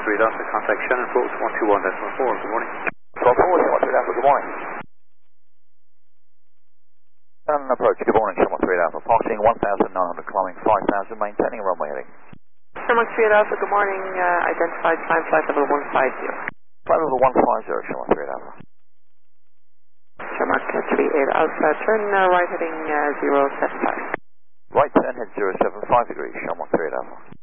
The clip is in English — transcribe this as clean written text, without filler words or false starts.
Delta, contact Shannon approach 121.4, good morning. 12 forward, Shannon 3 Alpha, good morning. Shannon approach, good morning, Shannon 3 Alpha, passing 1,900, climbing 5,000, maintaining runway heading. Shamrock 3 Alpha, good morning, identified climb flight level 150. Flight level 150, Shannon 3 Alpha. Shamrock 38 Alpha, turn right heading 075. Right turn, head 075 degrees, Shamrock 3 Alpha.